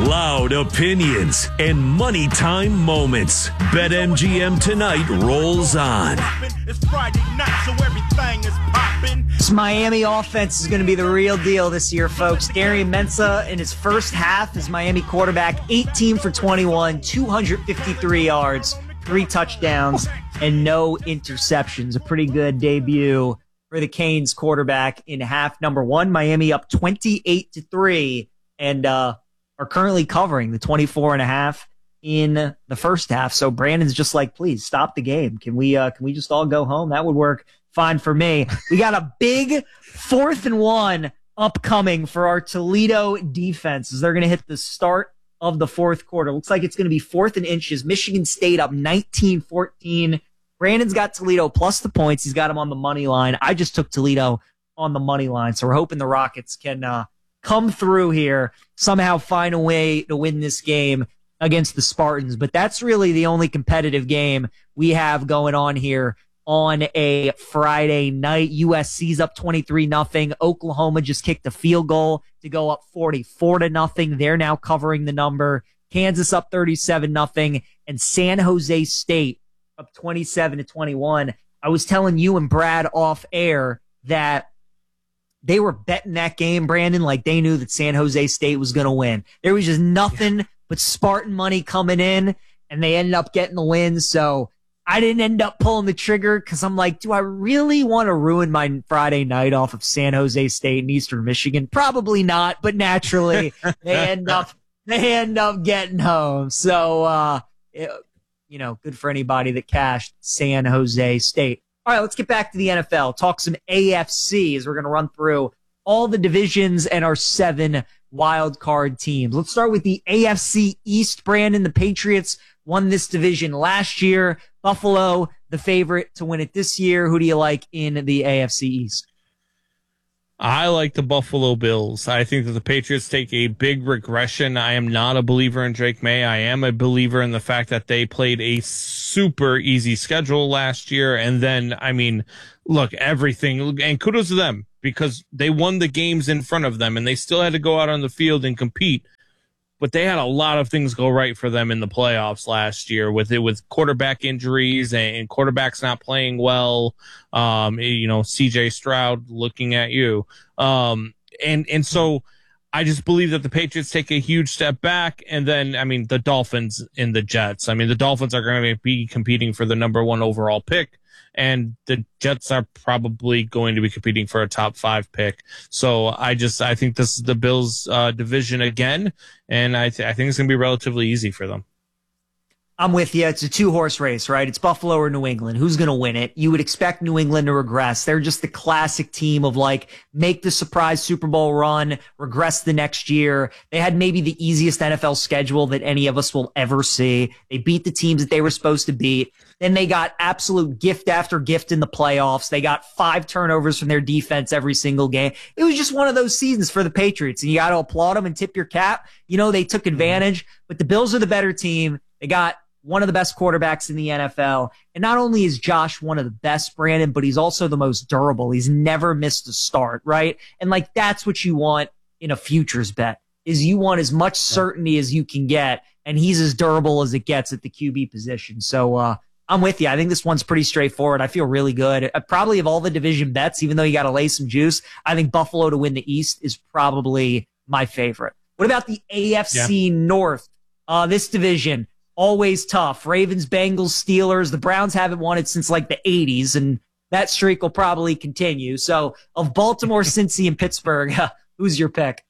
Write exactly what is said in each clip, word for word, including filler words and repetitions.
Loud opinions and money time moments. BetMGM tonight rolls on. It's Friday night, so everything is popping. This Miami offense is going to be the real deal this year, folks. Darian Mensah in his first half as Miami quarterback, eighteen for twenty-one, two hundred fifty-three yards, three touchdowns, and no interceptions. A pretty good debut for the Canes quarterback in half number one. Miami up twenty-eight to three and uh, are currently covering the twenty-four and a half in the first half. So Brandon's just like, please stop the game. Can we, uh, can we just all go home? That would work fine for me. We got a big fourth and one upcoming for our Toledo defense as they're going to hit the start of the fourth quarter. Looks like it's going to be fourth and inches. Michigan State up nineteen fourteen. Brandon's got Toledo plus the points. He's got them on the money line. I just took Toledo on the money line. So we're hoping the Rockets can uh, come through here, somehow find a way to win this game against the Spartans. But that's really the only competitive game we have going on here on a Friday night. U S C's up twenty-three nothing. Oklahoma just kicked a field goal to go up forty-four to nothing. They're now covering the number. Kansas up thirty-seven nothing. And San Jose State up twenty-seven to twenty-one. I was telling you and Brad off air that they were betting that game, Brandon, like they knew that San Jose State was going to win. There was just nothing but Spartan money coming in, and they ended up getting the win. So I didn't end up pulling the trigger because I'm like, do I really want to ruin my Friday night off of San Jose State and Eastern Michigan? Probably not, but naturally they end up they end up getting home. So uh, it, you know, good for anybody that cashed San Jose State. All right, let's get back to the N F L. Talk some A F C as we're going to run through all the divisions and our seven wild card teams. Let's start with the A F C East, Brandon. The Patriots won this division last year. Buffalo, the favorite to win it this year. Who do you like in the A F C East? I like the Buffalo Bills. I think that the Patriots take a big regression. I am not a believer in Drake May. I am a believer in the fact that they played a super easy schedule last year. And then, I mean, look, everything, and kudos to them because they won the games in front of them and they still had to go out on the field and compete. But they had a lot of things go right for them in the playoffs last year with it, with quarterback injuries and quarterbacks not playing well. Um, you know, C J Stroud looking at you. Um, and, and so I just believe that the Patriots take a huge step back. And then, I mean, the Dolphins and the Jets. I mean, the Dolphins are going to be competing for the number one overall pick. And the Jets are probably going to be competing for a top five pick. So I just, I think this is the Bills uh, division again. And I, th- I think it's going to be relatively easy for them. I'm with you. It's a two-horse race, right? It's Buffalo or New England. Who's going to win it? You would expect New England to regress. They're just the classic team of like, make the surprise Super Bowl run, regress the next year. They had maybe the easiest N F L schedule that any of us will ever see. They beat the teams that they were supposed to beat. Then they got absolute gift after gift in the playoffs. They got five turnovers from their defense every single game. It was just one of those seasons for the Patriots, and you got to applaud them and tip your cap. You know, they took advantage, but the Bills are the better team. They got one of the best quarterbacks in the N F L. And not only is Josh one of the best, Brandon, but he's also the most durable. He's never missed a start, right? And like, that's what you want in a futures bet, is you want as much certainty as you can get. And he's as durable as it gets at the Q B position. So, uh, I'm with you. I think this one's pretty straightforward. I feel really good. Uh, probably of all the division bets, even though you got to lay some juice, I think Buffalo to win the East is probably my favorite. What about the A F C yeah. North? Uh, this division, always tough. Ravens, Bengals, Steelers. The Browns haven't won it since like the eighties, and that streak will probably continue. So of Baltimore, Cincy, and Pittsburgh, who's your pick?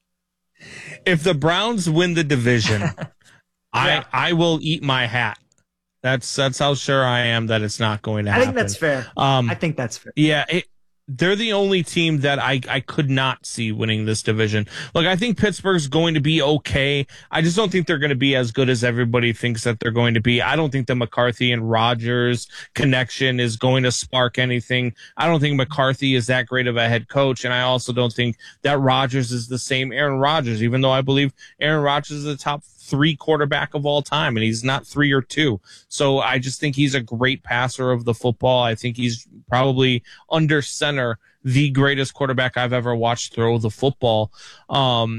If the Browns win the division, yeah. I I will eat my hat. That's that's how sure I am that it's not going to happen. I think that's fair. Um, I think that's fair. Yeah, it, they're the only team that I, I could not see winning this division. Look, I think Pittsburgh's going to be okay. I just don't think they're going to be as good as everybody thinks that they're going to be. I don't think the McCarthy and Rodgers connection is going to spark anything. I don't think McCarthy is that great of a head coach, and I also don't think that Rodgers is the same Aaron Rodgers, even though I believe Aaron Rodgers is the top three quarterback of all time, and he's not three or two. So I just think he's a great passer of the football. I think he's probably under center the greatest quarterback I've ever watched throw the football. Um,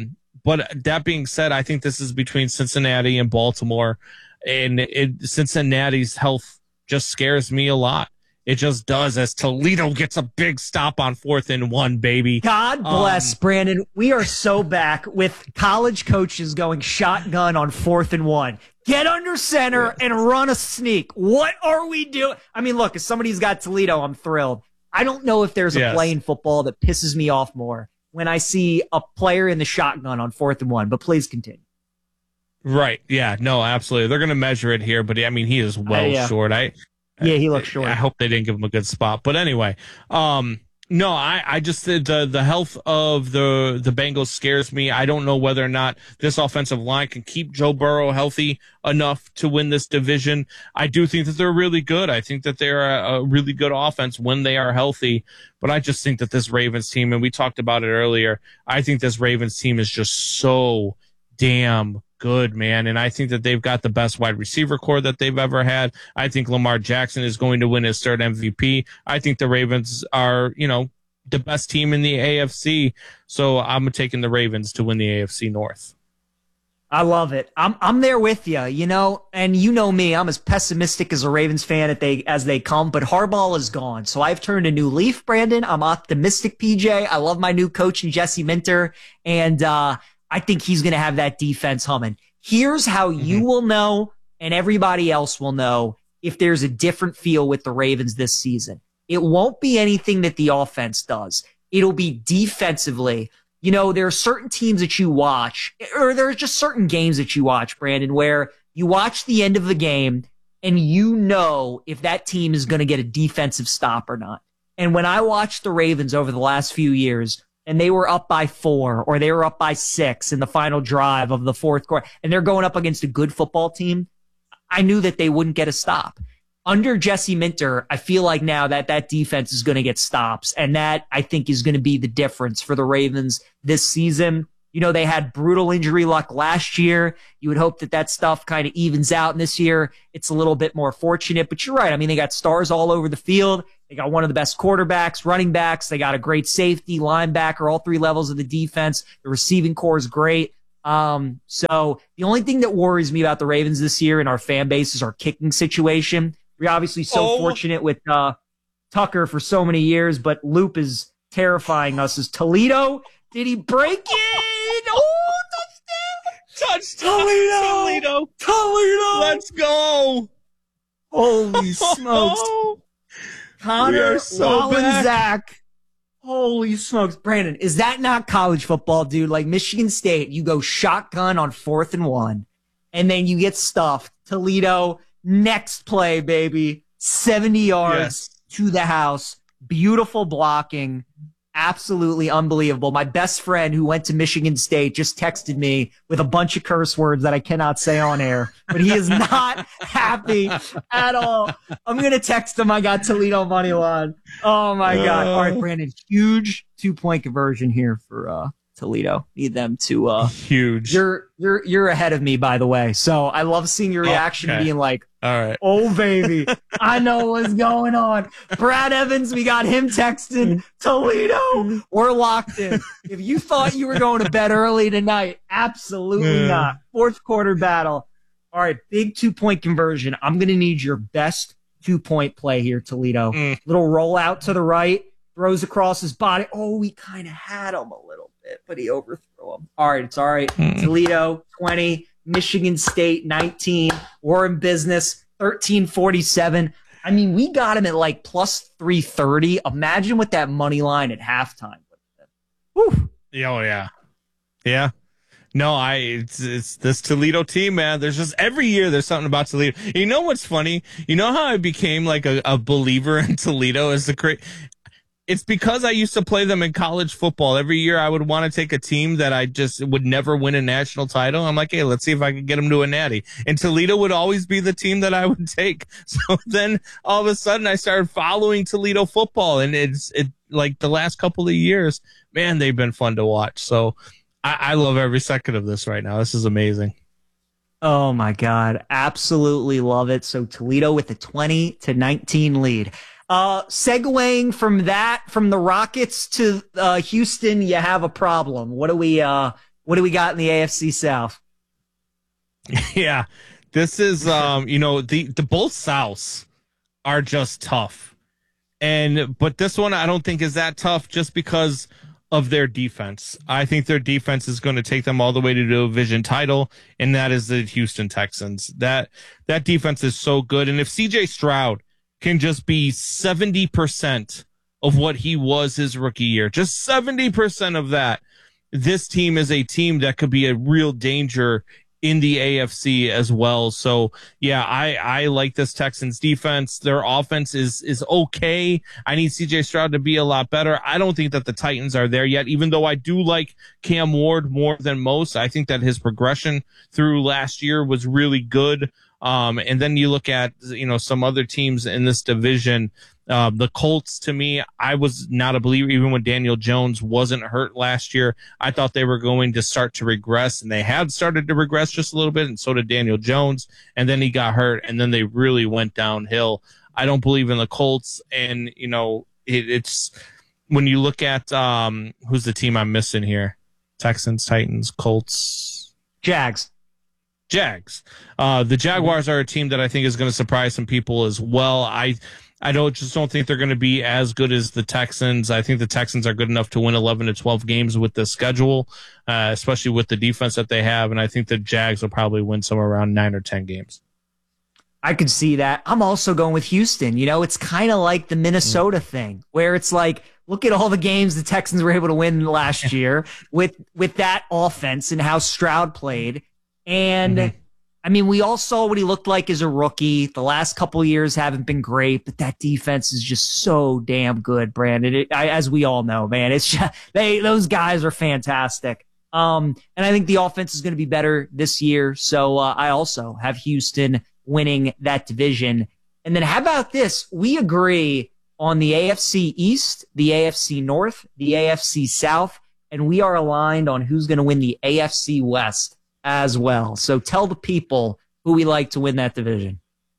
but that being said, I think this is between Cincinnati and Baltimore, and it, Cincinnati's health just scares me a lot. It just does, as Toledo gets a big stop on fourth and one, baby. God bless, um, Brandon. We are so back with college coaches going shotgun on fourth and one. Get under center yeah. and run a sneak. What are we doing? I mean, look, if somebody's got Toledo, I'm thrilled. I don't know if there's a yes. play in football that pisses me off more when I see a player in the shotgun on fourth and one, but please continue. Right. Yeah, no, absolutely. They're going to measure it here, but I mean, he is well uh, yeah. short. I, Yeah, he looks short. I hope they didn't give him a good spot. But anyway, um, no, I, I just the the health of the the Bengals scares me. I don't know whether or not this offensive line can keep Joe Burrow healthy enough to win this division. I do think that they're really good. I think that they're a, a really good offense when they are healthy. But I just think that this Ravens team, and we talked about it earlier, I think this Ravens team is just so damn good, man. And I think that they've got the best wide receiver core that they've ever had. I think Lamar Jackson is going to win his third M V P. I think the Ravens are, you know, the best team in the A F C. So I'm taking the Ravens to win the A F C North. I love it. I'm I'm there with you, you know, and you know me, I'm as pessimistic as a Ravens fan as they, as they come, but Harbaugh is gone. So I've turned a new leaf, Brandon. I'm optimistic, P J. I love my new coach in Jesse Minter. And, uh, I think he's going to have that defense humming. Here's how mm-hmm. you will know, and everybody else will know, if there's a different feel with the Ravens this season. It won't be anything that the offense does. It'll be defensively. You know, there are certain teams that you watch, or there are just certain games that you watch, Brandon, where you watch the end of the game and you know if that team is going to get a defensive stop or not. And when I watched the Ravens over the last few years, and they were up by four or they were up by six in the final drive of the fourth quarter, and they're going up against a good football team, I knew that they wouldn't get a stop. Under Jesse Minter, I feel like now that that defense is going to get stops, and that, I think, is going to be the difference for the Ravens this season. You know, they had brutal injury luck last year. You would hope that that stuff kind of evens out, and this year it's a little bit more fortunate. But you're right. I mean, they got stars all over the field. They got one of the best quarterbacks, running backs. They got a great safety, linebacker, all three levels of the defense. The receiving core is great. Um, so the only thing that worries me about the Ravens this year in our fan base is our kicking situation. We're obviously so oh. fortunate with uh, Tucker for so many years, but Loop is terrifying us. Is Toledo? Did he break it? Oh, touchdown! Touchdown! Toledo! Toledo! Toledo! Let's go! Holy smokes! Connor, so Zach. Holy smokes. Brandon, is that not college football, dude? Like Michigan State, you go shotgun on fourth and one, and then you get stuffed. Toledo, next play, baby. seventy yards yes. to the house. Beautiful blocking. Absolutely unbelievable. My best friend who went to Michigan State just texted me with a bunch of curse words that I cannot say on air, but he is not happy at all. I'm going to text him. I got Toledo money line. Oh my God. All right, Brandon, huge two point conversion here for, uh, Toledo. Need them to, uh, huge. You're, you're, you're ahead of me, by the way. So I love seeing your reaction okay. being like, all right. Oh, baby. I know what's going on. Brad Evans, we got him texting. Toledo, we're locked in. If you thought you were going to bed early tonight, absolutely yeah. not. Fourth quarter battle. All right, big two-point conversion. I'm going to need your best two-point play here, Toledo. Mm. Little rollout to the right, throws across his body. Oh, we kind of had him a little bit, but he overthrew him. All right, it's all right. Mm. Toledo, twenty. Michigan State, nineteen. We're in business, thirteen forty-seven. I mean, we got him at like plus three thirty. Imagine with that money line at halftime. Whew. Yeah, oh, yeah. Yeah. No, I it's it's this Toledo team, man. There's just every year there's something about Toledo. You know what's funny? You know how I became like a, a believer in Toledo as the great. It's because I used to play them in college football. Every year I would want to take a team that I just would never win a national title. I'm like, hey, let's see if I can get them to a natty. And Toledo would always be the team that I would take. So then all of a sudden I started following Toledo football, and it's it like the last couple of years, man, they've been fun to watch. So I, I love every second of this right now. This is amazing. Oh my God. Absolutely love it. So Toledo with a twenty to nineteen lead. Uh, segueing from that, from the Rockets to uh, Houston, you have a problem. What do we, uh, What do we got in the A F C South? Yeah, this is, um, you know, the, the both Souths are just tough. And, but this one I don't think is that tough just because of their defense. I think their defense is going to take them all the way to the division title, and that is the Houston Texans. That, that defense is so good. And if C J Stroud can just be seventy percent of what he was his rookie year, just seventy percent of that, this team is a team that could be a real danger in the A F C as well. So yeah, I, I like this Texans defense. Their offense is, is okay. I need C J Stroud to be a lot better. I don't think that the Titans are there yet, even though I do like Cam Ward more than most. I think that his progression through last year was really good. Um, and then you look at, you know, some other teams in this division. Uh, the Colts, to me, I was not a believer, even when Daniel Jones wasn't hurt last year. I thought they were going to start to regress, and they had started to regress just a little bit, and so did Daniel Jones, and then he got hurt, and then they really went downhill. I don't believe in the Colts, and, you know, it, it's when you look at um, who's the team I'm missing here? Texans, Titans, Colts. Jags. Jags. Uh, the Jaguars are a team that I think is going to surprise some people as well. I I don't just don't think they're going to be as good as the Texans. I think the Texans are good enough to win eleven to twelve games with the schedule, uh, especially with the defense that they have. And I think the Jags will probably win somewhere around nine or ten games. I could see that. I'm also going with Houston. You know, it's kind of like the Minnesota mm. thing where it's like, look at all the games the Texans were able to win last year with, with that offense and how Stroud played. And mm-hmm. I mean, we all saw what he looked like as a rookie. The last couple of years haven't been great, but that defense is just so damn good, Brandon. It, I, as we all know, man, it's just, they those guys are fantastic. Um, and I think the offense is going to be better this year. So uh, I also have Houston winning that division. And then how about this? We agree on the A F C East, the A F C North, the A F C South, and we are aligned on who's going to win the A F C West as well. So tell the people who we like to win that division.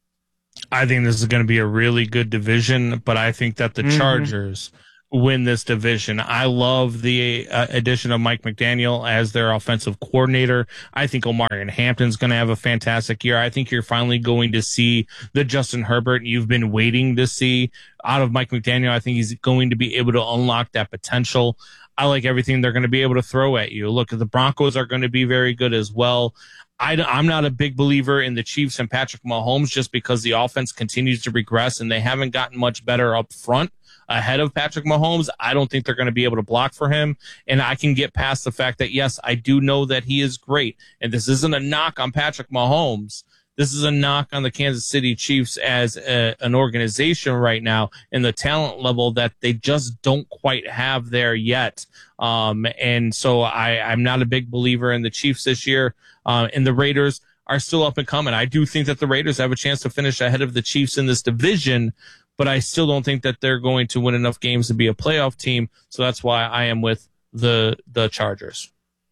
I think this is going to be a really good division, but I think that the mm-hmm. Chargers win this division. I love the uh, addition of Mike McDaniel as their offensive coordinator. I think Omarion Hampton's going to have a fantastic year. I think you're finally going to see the Justin Herbert you've been waiting to see out of Mike McDaniel. I think he's going to be able to unlock that potential. I like everything they're going to be able to throw at you. Look, the Broncos are going to be very good as well. I, I'm not a big believer in the Chiefs and Patrick Mahomes just because the offense continues to regress and they haven't gotten much better up front ahead of Patrick Mahomes. I don't think they're going to be able to block for him. And I can get past the fact that, yes, I do know that he is great. And this isn't a knock on Patrick Mahomes. This is a knock on the Kansas City Chiefs as a, an organization right now and the talent level that they just don't quite have there yet. Um, and so I, I'm not a big believer in the Chiefs this year. Uh, and the Raiders are still up and coming. I do think that the Raiders have a chance to finish ahead of the Chiefs in this division, but I still don't think that they're going to win enough games to be a playoff team. So that's why I am with the the Chargers.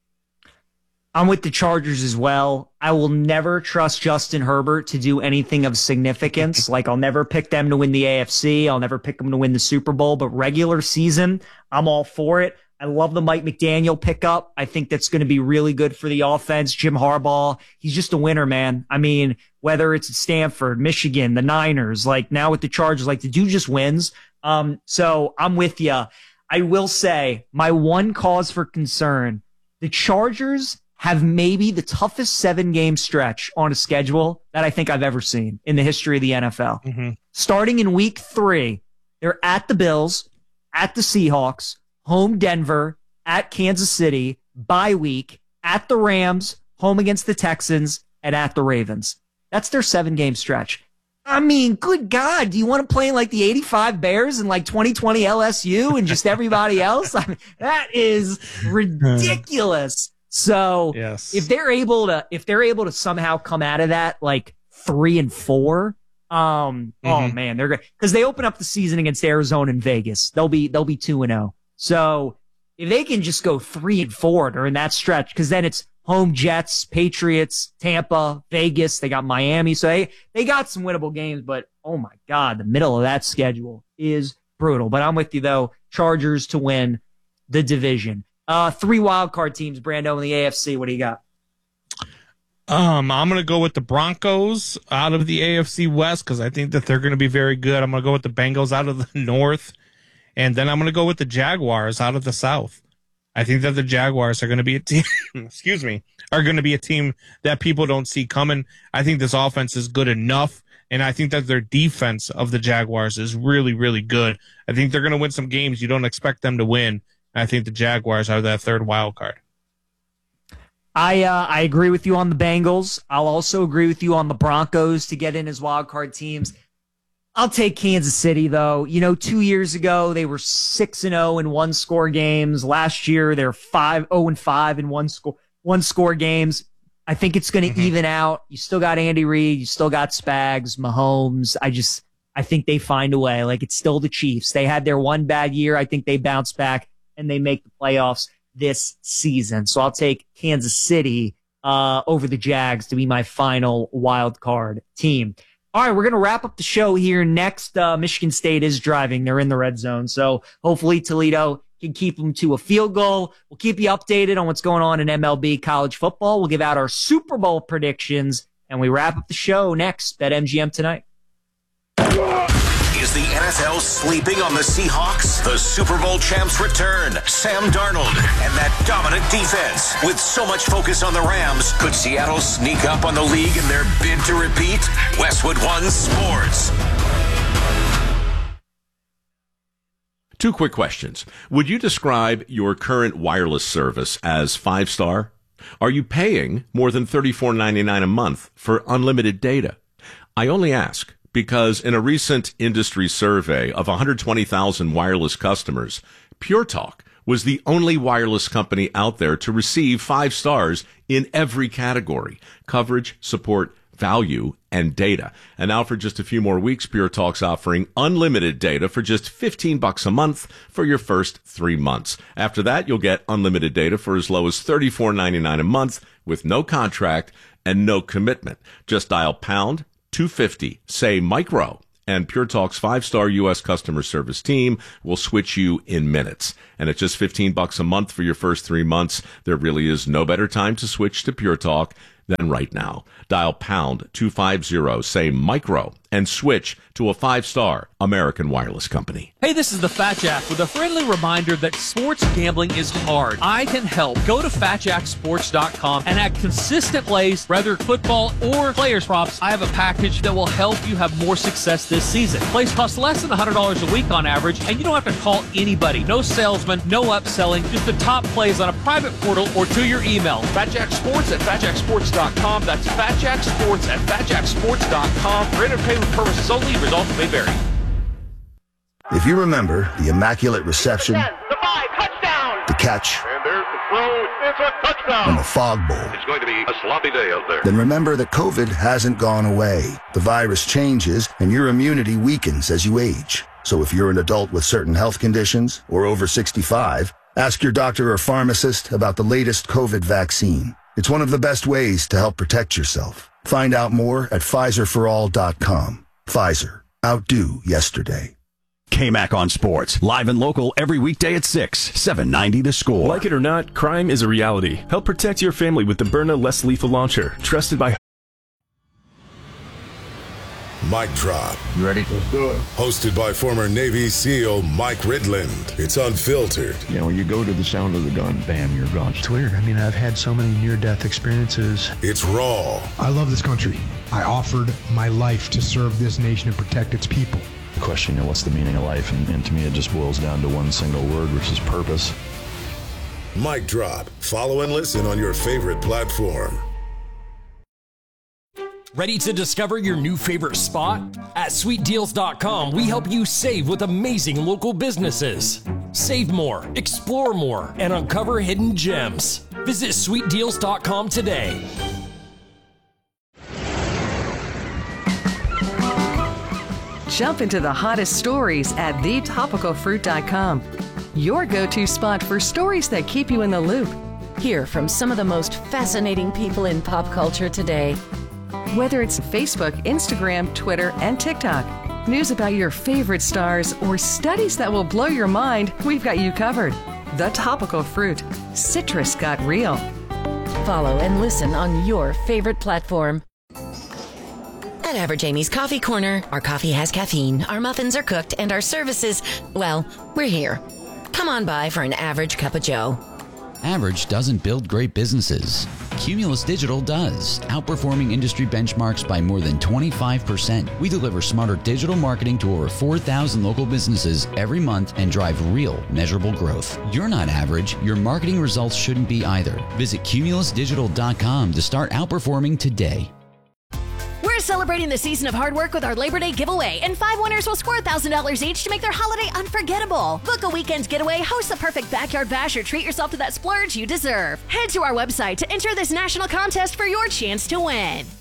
I'm with the Chargers as well. I will never trust Justin Herbert to do anything of significance. Like, I'll never pick them to win the A F C. I'll never pick them to win the Super Bowl. But regular season, I'm all for it. I love the Mike McDaniel pickup. I think that's going to be really good for the offense. Jim Harbaugh, he's just a winner, man. I mean, whether it's at Stanford, Michigan, the Niners, like now with the Chargers, like the dude just wins. Um, so I'm with you. I will say my one cause for concern, the Chargers have maybe the toughest seven-game stretch on a schedule that I think I've ever seen in the history of the N F L. Mm-hmm. Starting in week three, they're at the Bills, at the Seahawks, home Denver, at Kansas City, bye week, at the Rams, home against the Texans, and at the Ravens. That's their seven-game stretch. I mean, good God, do you want to play like the eighty-five Bears and like twenty twenty L S U and just everybody else? I mean, that is ridiculous. So yes. if they're able to, if they're able to somehow come out of that like three and four, um, mm-hmm. oh man, they're great because they open up the season against Arizona and Vegas. They'll be they'll be two and zero. So if they can just go three and four during that stretch, because then it's home Jets, Patriots, Tampa, Vegas. They got Miami, so they they got some winnable games. But oh my God, the middle of that schedule is brutal. But I'm with you though, Chargers to win the division. Uh, three wild card teams, Brando, in the A F C. What do you got? Um, I'm going to go with the Broncos out of the A F C West because I think that they're going to be very good. I'm going to go with the Bengals out of the North, and then I'm going to go with the Jaguars out of the South. I think that the Jaguars are going to be a team, excuse me, are going to be a team that people don't see coming. I think this offense is good enough, and I think that their defense of the Jaguars is really, really good. I think they're going to win some games you don't expect them to win. I think the Jaguars are that third wild card. I uh, I agree with you on the Bengals. I'll also agree with you on the Broncos to get in as wild card teams. I'll take Kansas City, though. You know, two years ago, they were six and oh in one-score games. Last year, they're five oh and five in one-score one-score games. I think it's going to mm-hmm. even out. You still got Andy Reid. You still got Spags, Mahomes. I just I think they find a way. Like, it's still the Chiefs. They had their one bad year. I think they bounce back, and they make the playoffs this season. So I'll take Kansas City uh, over the Jags to be my final wild card team. All right, we're going to wrap up the show here. Next, uh, Michigan State is driving. They're in the red zone. So hopefully Toledo can keep them to a field goal. We'll keep you updated on what's going on in M L B college football. We'll give out our Super Bowl predictions, and we wrap up the show next. BetMGM Tonight. Is the N F L sleeping on the Seahawks? The Super Bowl champs return. Sam Darnold and that dominant defense. With so much focus on the Rams, could Seattle sneak up on the league in their bid to repeat? Westwood One Sports. Two quick questions. Would you describe your current wireless service as five-star? Are you paying more than thirty-four ninety-nine a month for unlimited data? I only ask because in a recent industry survey of one hundred twenty thousand wireless customers, Pure Talk was the only wireless company out there to receive five stars in every category: coverage, support, value, and data. And now for just a few more weeks, Pure Talk's offering unlimited data for just fifteen bucks a month for your first three months. After that, you'll get unlimited data for as low as thirty-four ninety-nine a month with no contract and no commitment. Just dial pound two fifty, say micro, and Pure Talk's five-star U S customer service team will switch you in minutes. And at just fifteen bucks a month for your first three months, there really is no better time to switch to Pure Talk than right now. Dial pound two fifty, say micro, and switch to a five-star American wireless company. Hey, this is the Fat Jack with a friendly reminder that sports gambling is hard. I can help. Go to fat jack sports dot com and at consistent plays, whether football or players props, I have a package that will help you have more success this season. Plays cost less than one hundred dollars a week on average, and you don't have to call anybody. No salesman, no upselling, just the top plays on a private portal or to your email. Fat Jack Sports at fat jack sports dot com. That's Fat Jack Sports at fat jack sports dot com. For entertainment purposes only, results may vary. If you remember the immaculate reception, The five, touchdown! the catch, And there's the throw. It's a touchdown! and the fog bowl, It's going to be a sloppy day out there. then remember that COVID hasn't gone away. The virus changes, and your immunity weakens as you age. So if you're an adult with certain health conditions or over sixty-five, ask your doctor or pharmacist about the latest COVID vaccine. It's one of the best ways to help protect yourself. Find out more at Pfizer for all dot com. Pfizer. Outdo yesterday. K-Mac on Sports, live and local every weekday at six, seven ninety The Score. Like it or not, crime is a reality. Help protect your family with the Byrna Less Lethal Launcher, trusted by... Mic Drop. You ready? Let's do it. Hosted by former Navy SEAL Mike Ridland. It's unfiltered. You know, when you go to the sound of the gun, bam, you're gone. It's weird. I mean, I've had so many near-death experiences. It's raw. I love this country. I offered my life to serve this nation and protect its people. The question, you know, what's the meaning of life? And, and to me, it just boils down to one single word, which is purpose. Mic Drop. Follow and listen on your favorite platform. Ready to discover your new favorite spot? At sweet deals dot com, we help you save with amazing local businesses. Save more, explore more, and uncover hidden gems. Visit sweet deals dot com today. Jump into the hottest stories at the topical fruit dot com. Your go-to spot for stories that keep you in the loop. Hear from some of the most fascinating people in pop culture today. Whether it's Facebook, Instagram, Twitter, and TikTok, news about your favorite stars, or studies that will blow your mind, we've got you covered. The Topical Fruit. Citrus got real. Follow and listen on your favorite platform. At Average Amy's Coffee Corner, our coffee has caffeine, our muffins are cooked, and our services, well, we're here. Come on by for an average cup of joe. Average doesn't build great businesses. Cumulus Digital does, outperforming industry benchmarks by more than twenty-five percent. We deliver smarter digital marketing to over four thousand local businesses every month and drive real, measurable growth. You're not average. Your marketing results shouldn't be either. Visit cumulus digital dot com to start outperforming today. We're celebrating the season of hard work with our Labor Day giveaway, and five winners will score one thousand dollars each to make their holiday unforgettable. Book a weekend's getaway, host the perfect backyard bash, or treat yourself to that splurge you deserve. Head to our website to enter this national contest for your chance to win.